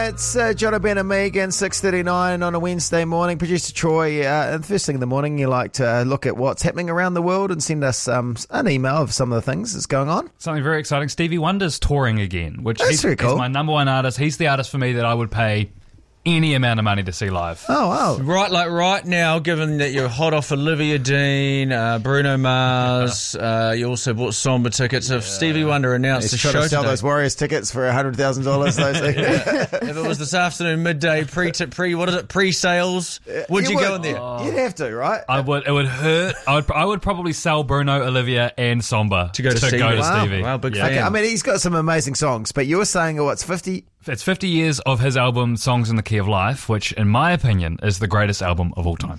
It's Jono, Ben and Megan, 6:39 on a Wednesday morning. Producer Troy, and first thing in the morning, you like to look at what's happening around the world and send us an email of some of the things that's going on. Something very exciting. Stevie Wonder's touring again, which That's very cool. He's my number one artist. He's the artist for me that I would pay any amount of money to see live. Oh, wow. Right now, given that you're hot off Olivia Dean, Bruno Mars, you also bought Samba tickets. If Stevie Wonder announced He's a trying show to sell today, those Warriors tickets for $100,000. if it was this afternoon, midday, pre-sales, would you go in there? You'd have to, right? I would. It would hurt. I would probably sell Bruno, Olivia, and Samba To go to Stevie. Wow. Stevie. Wow, big Yeah. fan. Okay, I mean, he's got some amazing songs, but you were saying, it's 50? It's 50 years of his album Songs in the Key of Life, which, in my opinion, is the greatest album of all time.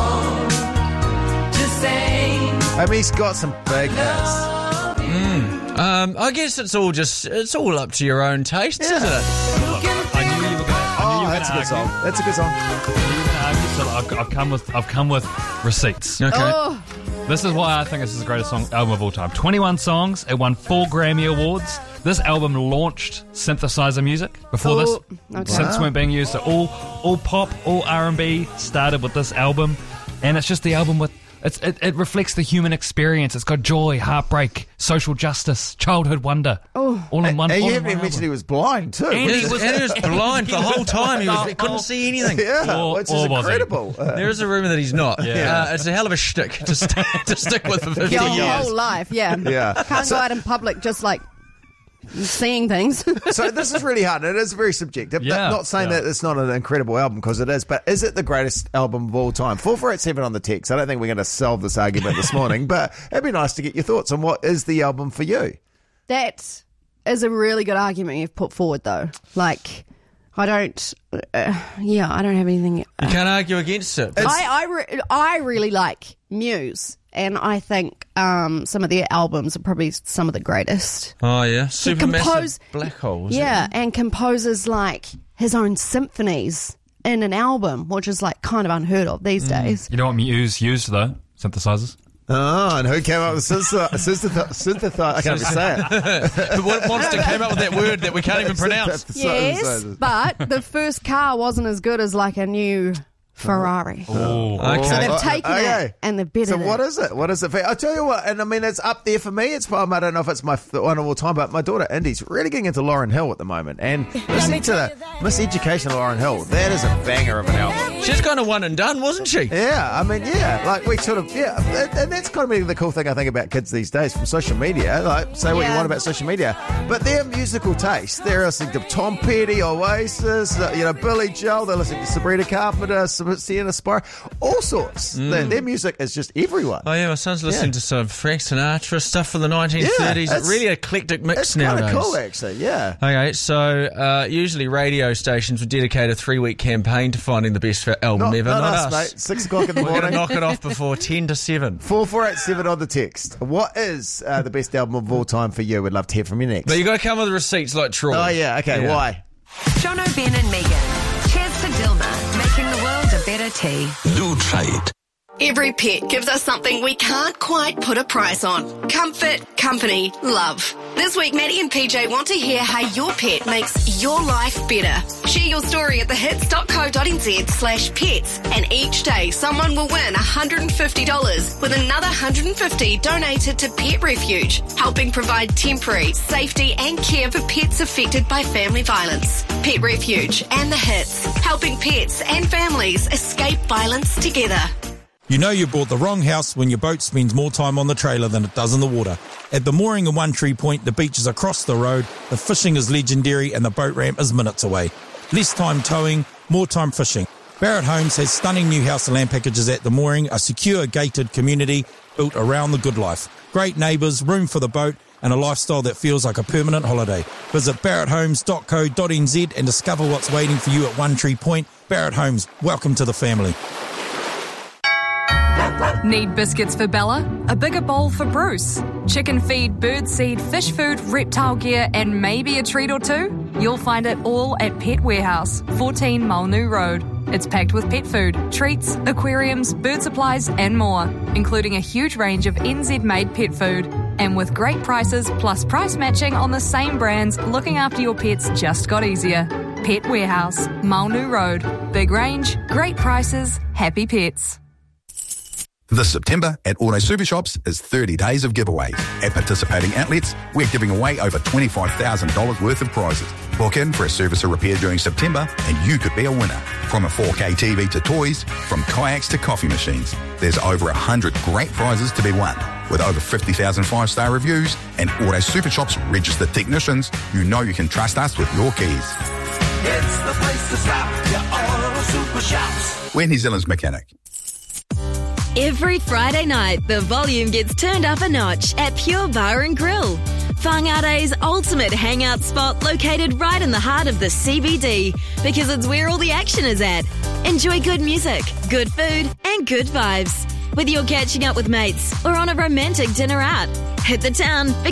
I mean, he's got some big hits. I guess it's all up to your own taste, isn't it? I knew you were going to That's a good song. That's a good song. I've come with receipts. Okay. Oh, This is why I think this is the greatest album of all time. 21 songs. It won 4 Grammy Awards. This album launched synthesizer music. Before this, okay. synths weren't being used. So all pop, all R&B started with this album. And it's just the album with... It reflects the human experience. It's got joy, heartbreak, social justice, childhood wonder. All in one. And you all in haven't one even mentioned he album. was blind, too. And He was blind the whole time. He couldn't see anything. Yeah, Or- which or is was he? incredible. There is a rumour that he's not. Yeah. It's a hell of a shtick to stick with for 50 your years. whole life, yeah. Yeah. Can't go out in public just like seeing things. So this is really hard. It is very subjective. Yeah, Not saying yeah. that it's not an incredible album, because it is, but is it the greatest album of all time? 4487 on the text. I don't think we're going to solve this argument this morning, but it'd be nice to get your thoughts on what is the album for you. That is a really good argument you've put forward, though. Like, I don't have anything. You can't argue against it. I really like Muse, and I think some of their albums are probably some of the greatest. Oh, yeah. Supermassive compose- black hole. Yeah, and composes like his own symphonies in an album, which is like kind of unheard of these days. You know what Muse used, though? Synthesizers. Oh, and who came up with synthesizer? I can't even say it. What monster came up with that word that we can't even pronounce? Yes, but the first car wasn't as good as like a new Ferrari. Oh, Okay. So they've taken okay. it and they've bettered So it. what is it? What is it for? I'll tell you what, and I mean, it's up there for me. It's I don't know if it's my one of all time, but my daughter Indy's really getting into Lauryn Hill at the moment, and listening to the Miseducation of Lauryn Hill, that is a banger of an album. She's kind of one and done, wasn't she? Yeah, I mean, like we sort of, and that's kind of the cool thing I think about kids these days from social media. Like, say what you Yeah. want about social media, but their musical taste, they're listening to Tom Petty, Oasis, Billy Joel, they're listening to Sabrina Carpenter, Sienna Spire, all sorts. Their music is just everyone. Oh, yeah, my son's listening to some Frank Sinatra stuff from the 1930s. Yeah, it's- Really eclectic mix It's kind nowadays. of cool, actually, yeah. Okay, so usually radio stations would dedicate a 3-week campaign to finding the best album ever. Not Not us, mate. 6 o'clock in the We're going to morning. knock it off before 10 to 7. 4487 on the text. What is the best album of all time for you? We'd love to hear from you next. But you got to come with receipts like Troy. Oh, yeah, okay, Yeah. why? Jono, Ben and Megan. Cheers to Dilma, making the world a better tea. Do try it. Every pet gives us something we can't quite put a price on. Comfort, company, love. This week, Maddie and PJ want to hear how your pet makes your life better. Share your story at thehits.co.nz/pets, and each day someone will win $150 with another $150 donated to Pet Refuge, helping provide temporary safety and care for pets affected by family violence. Pet Refuge and the Hits, helping pets and families escape violence together. You know you bought the wrong house when your boat spends more time on the trailer than it does in the water. At the mooring in One Tree Point, the beach is across the road, the fishing is legendary, and the boat ramp is minutes away. Less time towing, more time fishing. Barrett Homes has stunning new house and land packages at the mooring, a secure gated community built around the good life. Great neighbours, room for the boat, and a lifestyle that feels like a permanent holiday. Visit barretthomes.co.nz and discover what's waiting for you at One Tree Point. Barrett Homes, welcome to the family. Need biscuits for Bella? A bigger bowl for Bruce? Chicken feed, bird seed, fish food, reptile gear, and maybe a treat or two? You'll find it all at Pet Warehouse, 14 Mulnoo Road. It's packed with pet food, treats, aquariums, bird supplies, and more, including a huge range of NZ-made pet food. And with great prices plus price matching on the same brands, looking after your pets just got easier. Pet Warehouse, Maunu Road. Big range, great prices, happy pets. This September at Auto Super Shops is 30 days of giveaways. At participating outlets, we're giving away over $25,000 worth of prizes. Book in for a service or repair during September and you could be a winner. From a 4K TV to toys, from kayaks to coffee machines, there's over 100 great prizes to be won. With over 50,000 five-star reviews and Auto Super Shops registered technicians, you know you can trust us with your keys. It's the place to stop, your Auto Super Shops. We're New Zealand's mechanic. Every Friday night, the volume gets turned up a notch at Pure Bar and Grill. Whangare's ultimate hangout spot located right in the heart of the CBD because it's where all the action is at. Enjoy good music, good food and good vibes. Whether you're catching up with mates or on a romantic dinner out, hit the town because